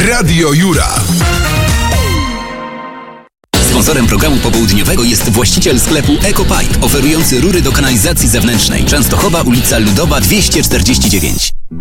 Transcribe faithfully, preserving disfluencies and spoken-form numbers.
Radio Jura. Sponsorem programu popołudniowego jest właściciel sklepu EcoPipe, oferujący rury do kanalizacji zewnętrznej. Częstochowa, ulica Ludowa dwieście czterdzieści dziewięć.